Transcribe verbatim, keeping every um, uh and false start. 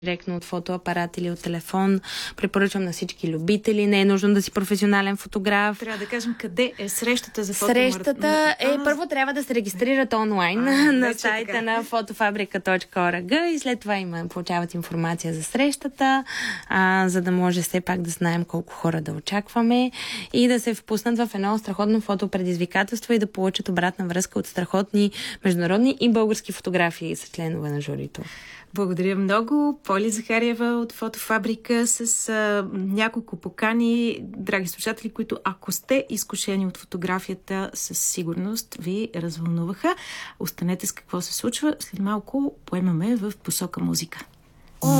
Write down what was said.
директно от фотоапарат или от телефон. Препоръчвам на всички любители. Не е нужно да си професионален фотограф. Трябва да кажем къде е срещата за фотомаратон. Срещата е, първо трябва да се регистрират онлайн а, на сайта така. на фотофабрика точка орг и след това има, получават информация за срещата, а, за да може все пак да знаем колко хора да очакваме и да се впуснат в едно страхотно фотопредизвикателство и да получат обратна връзка от страхотни международни и български фотографии с членове на журито. Благодаря много. Поли Захариева от Фотофабрика с а, няколко покани, драги слушатели, които ако сте изкушени от фотографията, със сигурност ви развълнуваха. Останете с какво се случва. След малко поемаме в посока музика.